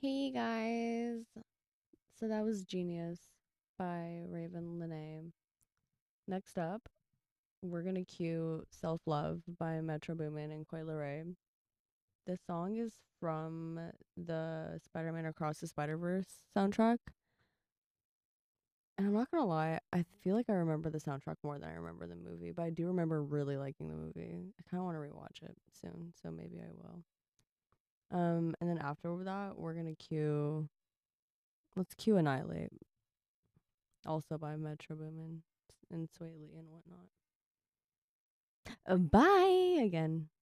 Hey guys. So that was Genius by Raven Lene. Next up, we're gonna cue Self Love by Metro Boomin and Coi Leray. This song is from the Spider-Man Across the Spider-Verse soundtrack. And I'm not gonna lie, I feel like I remember the soundtrack more than I remember the movie, but I do remember really liking the movie. I kinda wanna rewatch it soon, so maybe I will. And then after that, we're gonna cue let's cue Annihilate, also by Metro Boomin and Sway Lee and whatnot. Bye again.